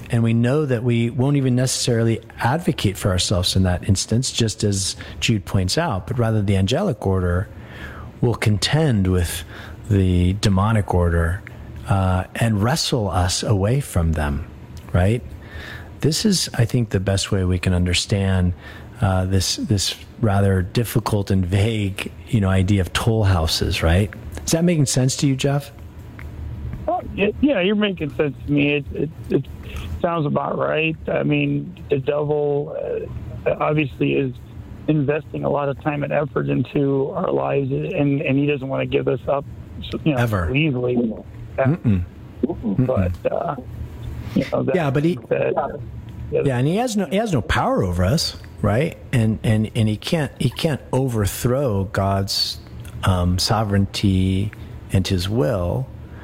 And we know that we won't even necessarily advocate for ourselves in that instance, just as Jude points out, but rather the angelic order will contend with the demonic order and wrestle us away from them, right? This is, I think, the best way we can understand this rather difficult and vague, idea of toll houses, right? Is that making sense to you, Jeff? Oh, yeah, you're making sense to me. It sounds about right. I mean, the devil obviously is investing a lot of time and effort into our lives, and he doesn't want to give us up, ever easily. Mm-mm. But and he has no power over us, right? And he can't overthrow God's sovereignty and His will,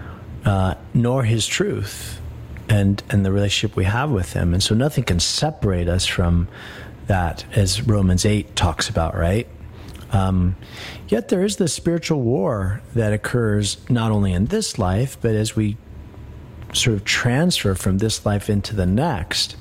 nor His truth, and the relationship we have with Him. And so nothing can separate us from that, as Romans 8 talks about, right? Yet there is this spiritual war that occurs not only in this life, but as we sort of transfer from this life into the next,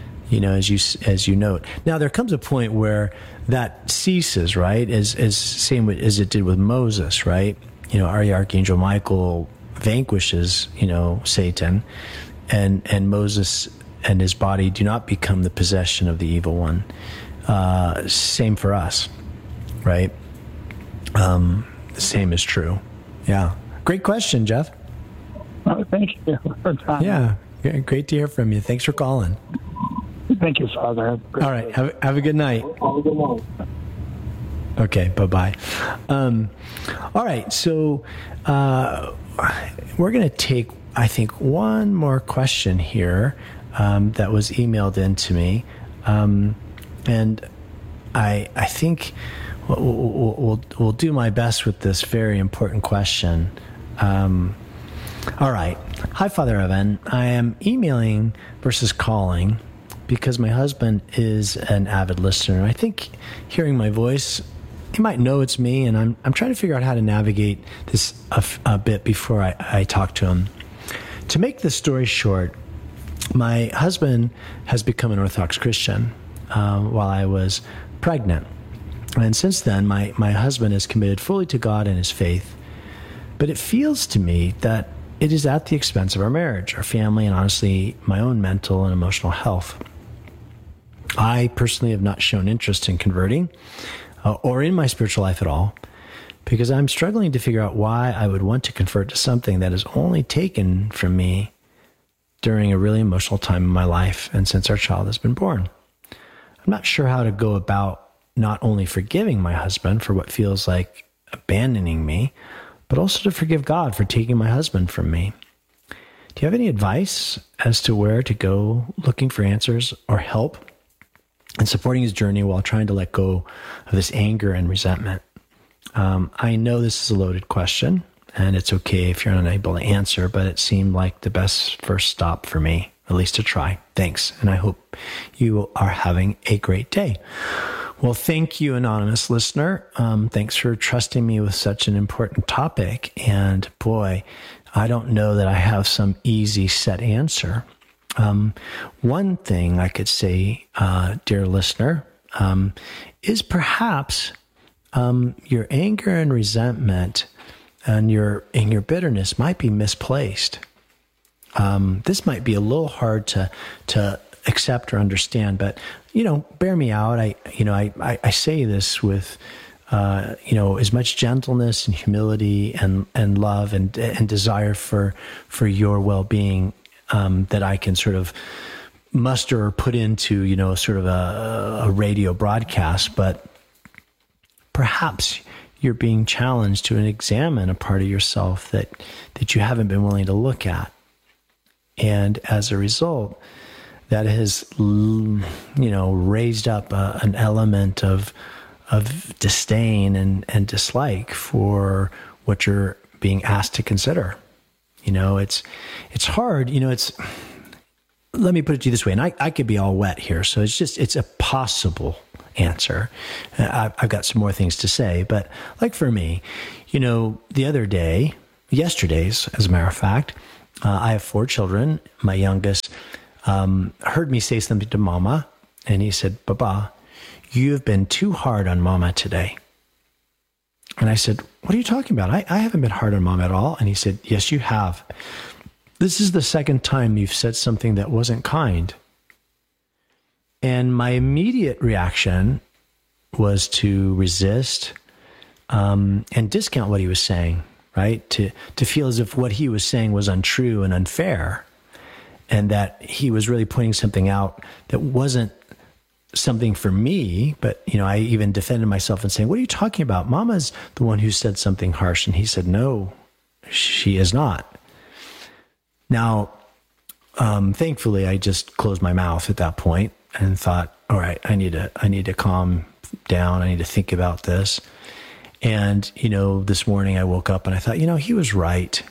as you note. Now, there comes a point where that ceases, right? As same as it did with Moses, right? Our Archangel Michael vanquishes, Satan, and Moses and his body do not become the possession of the evil one. Same for us, right? The same is true. Yeah. Great question, Jeff. Oh, thank you for time. Yeah. Great to hear from you. Thanks for calling. Thank you, Father. All right. Have a good night. Have a good night. Okay. Bye-bye. All right. So we're going to take, I think, one more question here that was emailed in to me. And I think we'll do my best with this very important question. All right. Hi, Father Evan. I am emailing versus calling because my husband is an avid listener. I think hearing my voice, he might know it's me, and I'm trying to figure out how to navigate this a bit before I talk to him. To make this story short, my husband has become an Orthodox Christian while I was pregnant. And since then, my husband is committed fully to God and his faith. But it feels to me that it is at the expense of our marriage, our family, and honestly, my own mental and emotional health. I personally have not shown interest in converting or in my spiritual life at all, because I'm struggling to figure out why I would want to convert to something that is only taken from me during a really emotional time in my life and since our child has been born. I'm not sure how to go about not only forgiving my husband for what feels like abandoning me, but also to forgive God for taking my husband from me. Do you have any advice as to where to go looking for answers or help in supporting his journey while trying to let go of this anger and resentment? I know this is a loaded question, and it's okay if you're unable to answer, but it seemed like the best first stop for me, at least to try. Thanks, and I hope you are having a great day. Well, thank you, anonymous listener. Thanks for trusting me with such an important topic. And boy, I don't know that I have some easy set answer. One thing I could say, dear listener, is perhaps your anger and resentment and your bitterness might be misplaced. This might be a little hard to accept or understand, but bear me out. I say this with as much gentleness and humility and love and desire for your well-being that I can sort of muster or put into sort of a radio broadcast. But perhaps you're being challenged to examine a part of yourself that you haven't been willing to look at, and as a result, that has, raised up an element of disdain and dislike for what you're being asked to consider. It's hard. Let me put it to you this way, and I could be all wet here, so it's a possible answer. I've got some more things to say, but like for me, the other day, yesterday's, as a matter of fact, I have 4 children. My youngest heard me say something to Mama, and he said, Baba, you've been too hard on Mama today. And I said, what are you talking about? I haven't been hard on Mom at all. And he said, yes, you have. This is the second time you've said something that wasn't kind. And my immediate reaction was to resist and discount what he was saying, right? To feel as if what he was saying was untrue and unfair, and that he was really pointing something out that wasn't something for me. But, I even defended myself and saying, what are you talking about? Mama's the one who said something harsh. And he said, no, she is not. Now, thankfully, I just closed my mouth at that point and thought, all right, I need to calm down. I need to think about this. And, this morning I woke up and I thought, he was right.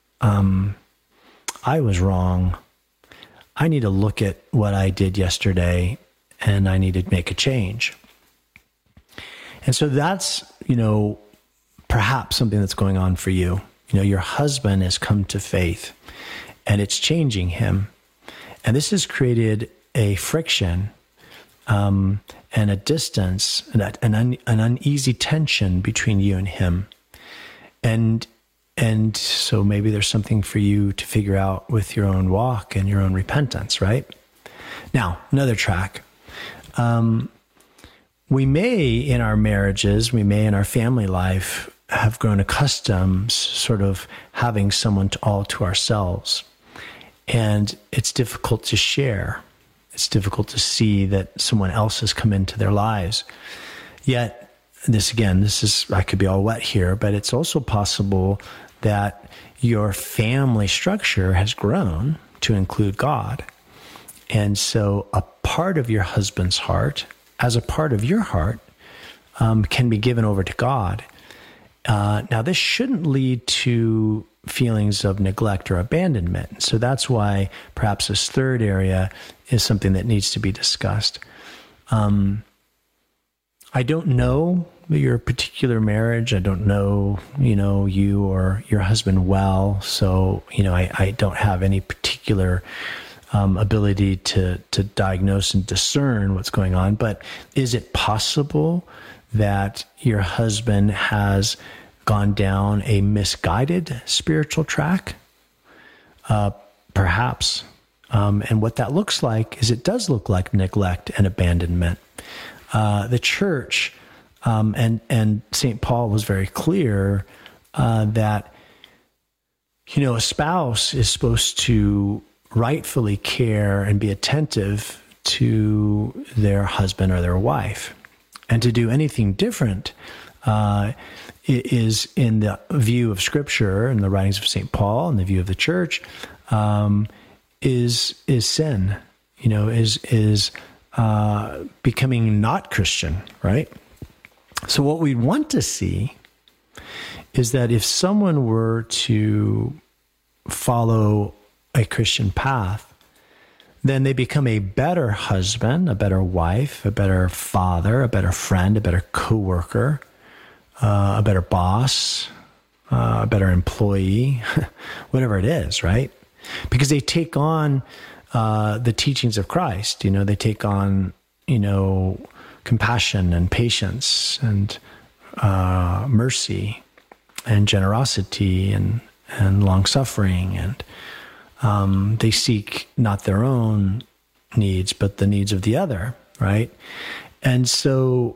I was wrong. I need to look at what I did yesterday, and I need to make a change. And so that's, perhaps something that's going on for you. Your husband has come to faith, and it's changing him. And this has created a friction and a distance, an uneasy tension between you and him. And so maybe there's something for you to figure out with your own walk and your own repentance, right? Now, another track. We may, in our marriages, we may in our family life, have grown accustomed sort of having someone all to ourselves. And it's difficult to share. It's difficult to see that someone else has come into their lives. Yet, I could be all wet here, but it's also possible that your family structure has grown to include God. And so a part of your husband's heart, as a part of your heart, can be given over to God. Now, this shouldn't lead to feelings of neglect or abandonment. So that's why perhaps this third area is something that needs to be discussed. I don't know your particular marriage. I don't know, you or your husband well. So, I don't have any particular ability to diagnose and discern what's going on. But is it possible that your husband has gone down a misguided spiritual track? Perhaps. And what that looks like is it does look like neglect and abandonment. The church and St. Paul was very clear that, a spouse is supposed to rightfully care and be attentive to their husband or their wife. And to do anything different is, in the view of Scripture and the writings of St. Paul and the view of the church, is sin, is becoming not Christian, right? So what we'd want to see is that if someone were to follow a Christian path, then they become a better husband, a better wife, a better father, a better friend, a better coworker, a better boss, a better employee, whatever it is, right? Because they take on the teachings of Christ. They take on, compassion and patience and mercy and generosity and long-suffering. And they seek not their own needs, but the needs of the other, right? And so,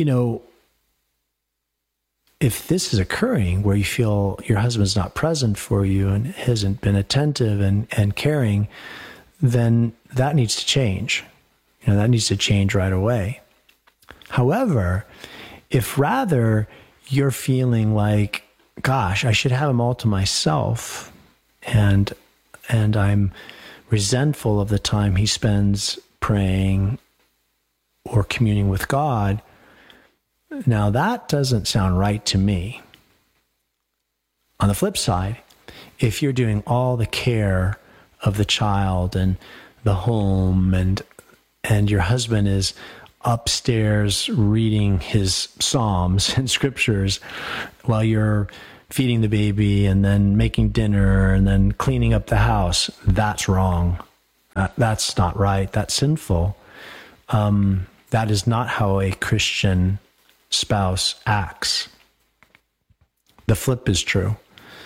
if this is occurring where you feel your husband's not present for you and hasn't been attentive and caring, then that needs to change. That needs to change right away. However, if rather you're feeling like, gosh, I should have him all to myself, and I'm resentful of the time he spends praying or communing with God, now that doesn't sound right to me. On the flip side, if you're doing all the care of the child and the home and your husband is upstairs reading his Psalms and scriptures while you're feeding the baby and then making dinner and then cleaning up the house, that's wrong. That's not right. That's sinful. That is not how a Christian spouse acts. The flip is true.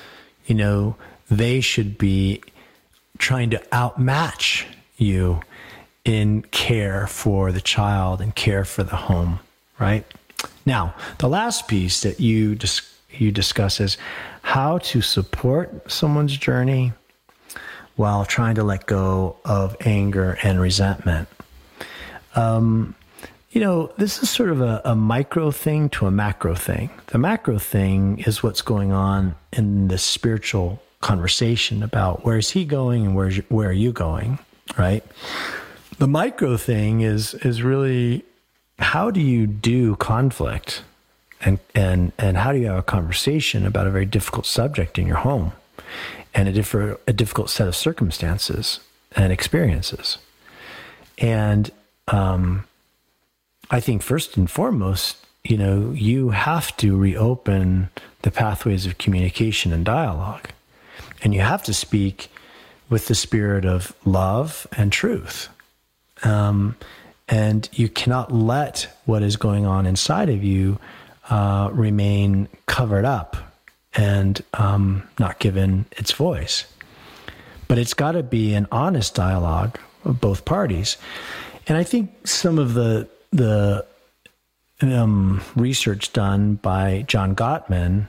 They should be trying to outmatch you in care for the child and care for the home, right? Now, the last piece that you discuss is how to support someone's journey while trying to let go of anger and resentment. This is sort of a micro thing to a macro thing. The macro thing is what's going on in the spiritual conversation about where is he going and where are you going, right? The micro thing is really, how do you do conflict and how do you have a conversation about a very difficult subject in your home and a difficult set of circumstances and experiences? And I think first and foremost, you have to reopen the pathways of communication and dialogue. And you have to speak with the spirit of love and truth. And you cannot let what is going on inside of you remain covered up and not given its voice. But it's got to be an honest dialogue of both parties. And I think some of the research done by John Gottman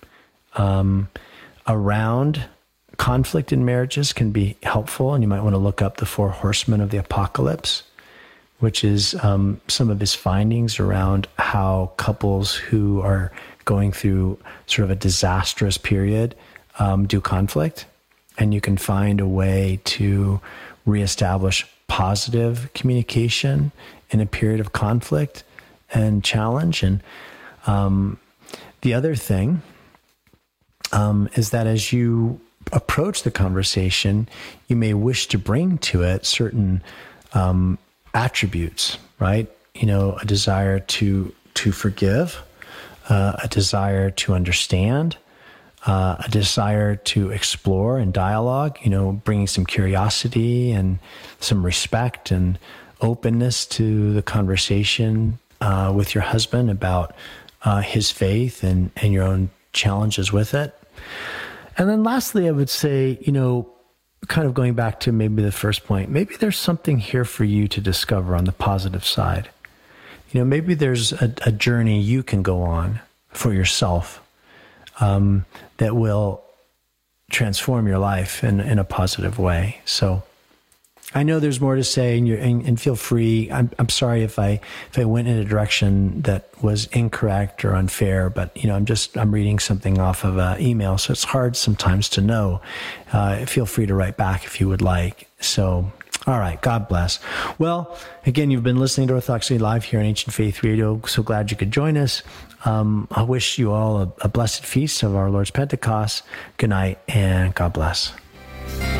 around conflict in marriages can be helpful. And you might want to look up the 4 horsemen of the apocalypse, which is some of his findings around how couples who are going through sort of a disastrous period do conflict. And you can find a way to reestablish positive communication in a period of conflict and challenge. And the other thing is that as you approach the conversation, you may wish to bring to it certain attributes, right? A desire to forgive, a desire to understand, a desire to explore and dialogue, bringing some curiosity and some respect and openness to the conversation with your husband about his faith and your own challenges with it. And then lastly, I would say, kind of going back to maybe the first point, maybe there's something here for you to discover on the positive side. Maybe there's a journey you can go on for yourself that will transform your life in a positive way. So I know there's more to say, and feel free. I'm sorry if I went in a direction that was incorrect or unfair, but I'm reading something off of an email, so it's hard sometimes to know. Feel free to write back if you would like. So, all right, God bless. Well, again, you've been listening to Orthodoxy Live here on Ancient Faith Radio. So glad you could join us. I wish you all a blessed feast of our Lord's Pentecost. Good night, and God bless.